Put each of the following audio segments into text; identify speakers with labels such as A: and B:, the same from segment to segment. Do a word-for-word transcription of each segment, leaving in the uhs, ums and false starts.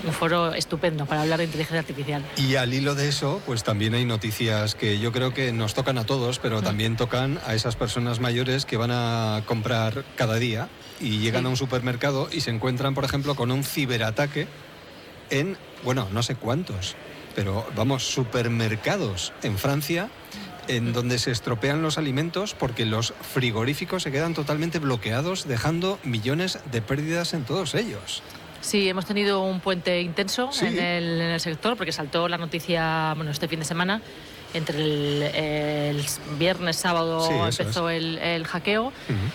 A: un foro estupendo para hablar de inteligencia artificial.
B: Y al hilo de eso, pues también hay noticias que yo creo que nos tocan a todos, pero también tocan a esas personas mayores que van a comprar cada día y llegan sí. a un supermercado y se encuentran, por ejemplo, con un ciberataque en, bueno, no sé cuántos, pero vamos, supermercados en Francia, en donde se estropean los alimentos porque los frigoríficos se quedan totalmente bloqueados, dejando millones de pérdidas en todos ellos.
A: Sí, hemos tenido un puente intenso
B: sí.
A: en, el, en el sector, porque saltó la noticia, bueno, este fin de semana, entre el, el viernes, sábado sí, empezó es. el, el hackeo. Uh-huh.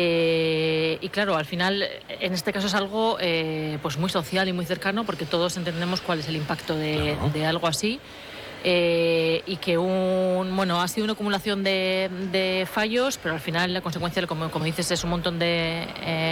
A: Eh, y claro, al final, en este caso es algo eh, pues muy social y muy cercano, porque todos entendemos cuál es el impacto de, claro. de algo así. Eh, y que un bueno ha sido una acumulación de, de fallos, pero al final la consecuencia, como, como dices, es un montón de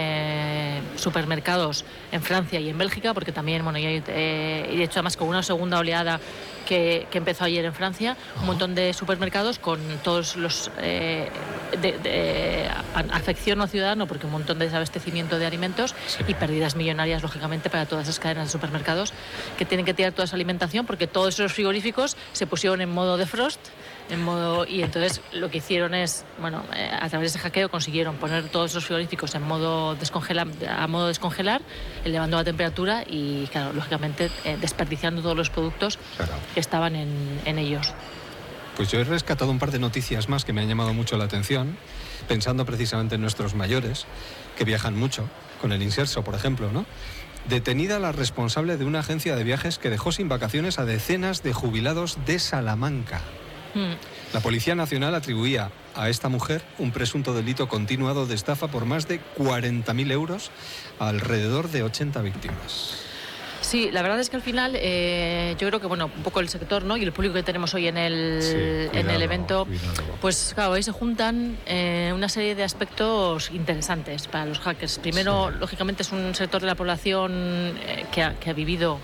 A: eh, supermercados en Francia y en Bélgica, porque también, bueno, y, eh, y de hecho además con una segunda oleada que, que empezó ayer en Francia, uh-huh. un montón de supermercados con todos los eh, de, de afección al ciudadano, porque un montón de desabastecimiento de alimentos sí. y pérdidas millonarias, lógicamente, para todas esas cadenas de supermercados que tienen que tirar toda esa alimentación, porque todos esos frigoríficos se pusieron en modo defrost, en modo y entonces lo que hicieron es, bueno, eh, a través de ese hackeo consiguieron poner todos esos frigoríficos en modo descongelar, a modo descongelar, elevando la temperatura y, claro, lógicamente eh, desperdiciando todos los productos claro. que estaban en, en ellos.
B: Pues yo he rescatado un par de noticias más que me han llamado mucho la atención, pensando precisamente en nuestros mayores, que viajan mucho, con el Inserso, por ejemplo, ¿no? Detenida la responsable de una agencia de viajes que dejó sin vacaciones a decenas de jubilados de Salamanca. Mm. La Policía Nacional atribuía a esta mujer un presunto delito continuado de estafa por más de cuarenta mil euros a alrededor de ochenta víctimas.
A: Sí, la verdad es que al final eh, yo creo que, bueno, un poco el sector, ¿no? Y el público que tenemos hoy en el, sí, cuidado, en el evento, cuidado. Pues claro, ahí se juntan eh, una serie de aspectos interesantes para los hackers. Primero, sí. lógicamente, es un sector de la población eh, que, ha, que ha vivido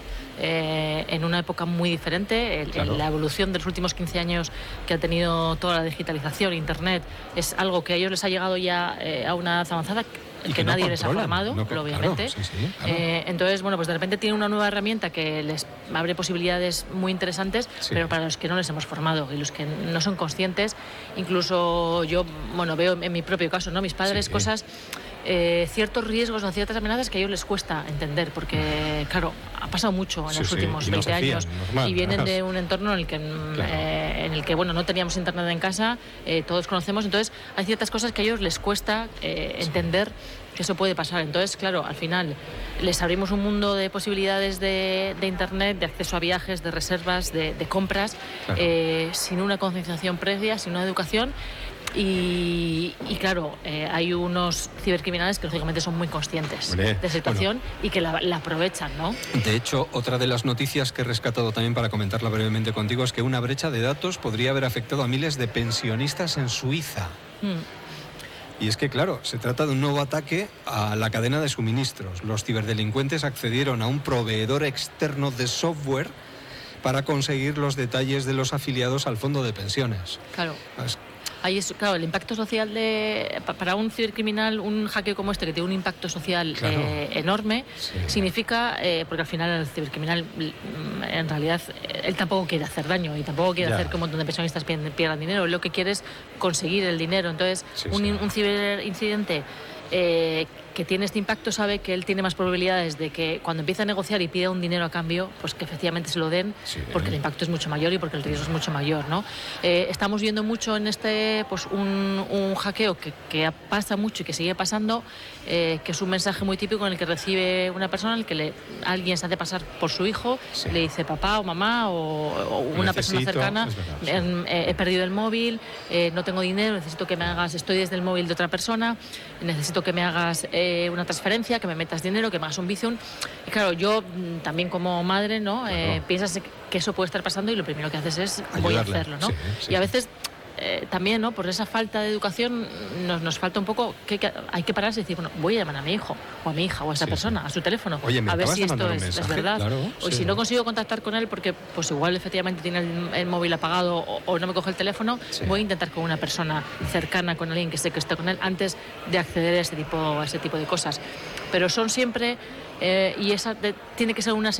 A: eh, en una época muy diferente. El, claro. La evolución de los últimos quince años que ha tenido toda la digitalización, Internet, es algo que a ellos les ha llegado ya eh, a una edad avanzada y que, que nadie no les ha formado, no, obviamente. Claro, sí, sí, claro. eh, entonces, bueno, pues de repente tiene una nueva herramienta que les abre posibilidades muy interesantes, sí. pero para los que no les hemos formado y los que no son conscientes, incluso yo, bueno, veo en mi propio caso, ¿no? Mis padres, sí. cosas, eh, ciertos riesgos o ciertas amenazas que a ellos les cuesta entender, porque, claro, ha pasado mucho en sí, los últimos sí. veinte no años normal, y vienen de un entorno en el que, claro. eh, en el que bueno, no teníamos internet en casa, eh, todos conocemos, entonces hay ciertas cosas que a ellos les cuesta eh, sí. entender que eso puede pasar. Entonces, claro, al final les abrimos un mundo de posibilidades de, de Internet, de acceso a viajes, de reservas, de, de compras, claro. eh, sin una concienciación previa, sin una educación. Y, y claro, eh, hay unos cibercriminales que lógicamente son muy conscientes Hombre, de la situación bueno, y que la, la aprovechan, ¿no? De
B: hecho, otra de las noticias que he rescatado también para comentarla brevemente contigo es que una brecha de datos podría haber afectado a miles de pensionistas en Suiza. Mm. Y es que, claro, se trata de un nuevo ataque a la cadena de suministros. Los ciberdelincuentes accedieron a un proveedor externo de software para conseguir los detalles de los afiliados al fondo de pensiones.
A: Claro. Es... Ahí es, claro, el impacto social de para un cibercriminal, un hackeo como este que tiene un impacto social claro. eh, enorme, sí. significa, eh, porque al final el cibercriminal en realidad él tampoco quiere hacer daño y tampoco quiere ya. hacer que un montón de pensionistas pierdan dinero, él lo que quiere es conseguir el dinero. Entonces, sí, un, sí. un ciberincidente eh, que tiene este impacto sabe que él tiene más probabilidades de que cuando empiece a negociar y pida un dinero a cambio, pues que efectivamente se lo den, sí, porque el impacto es mucho mayor y porque el riesgo es mucho mayor, ¿no? Eh, estamos viendo mucho en este, pues un, un hackeo que, que pasa mucho y que sigue pasando, eh, que es un mensaje muy típico en el que recibe una persona, en el que le, alguien se hace pasar por su hijo, sí. le dice papá o mamá o, o una necesito, persona cercana, verdad, sí. eh, he perdido el móvil, eh, no tengo dinero, necesito que me hagas, estoy desde el móvil de otra persona, necesito que me hagas eh, una transferencia, que me metas dinero, que me hagas un bizum. Y claro, yo también como madre, ¿no? Claro. Eh, piensas que eso puede estar pasando y lo primero que haces es ayudarle. Voy a hacerlo, ¿no? Sí, sí, y a veces eh, también, ¿no? Por esa falta de educación nos, nos falta un poco que, que hay que pararse y decir, bueno, voy a llamar a mi hijo o a mi hija o a esa sí, persona, sí. a su teléfono,
B: Oye,
A: a ver si esto es,
B: mensaje,
A: es verdad.
B: Claro,
A: o
B: sí.
A: si no consigo contactar con él porque pues igual efectivamente tiene el, el móvil apagado o, o no me coge el teléfono, sí. voy a intentar con una persona cercana, con alguien que sé que esté con él antes de acceder a ese tipo, a ese tipo de cosas. Pero son siempre, eh, y esa de, tiene que ser una